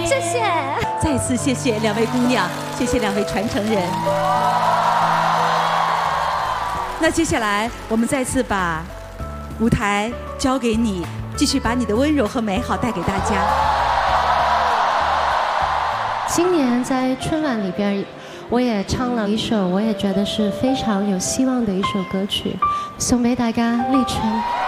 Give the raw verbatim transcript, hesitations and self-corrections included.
谢谢。 再次谢谢两位姑娘，谢谢两位传承人。那接下来我们再次把舞台交给你，继续把你的温柔和美好带给大家。 今年在春晚里边，我也唱了一首我也觉得是非常有希望的一首歌曲，送给大家，立春。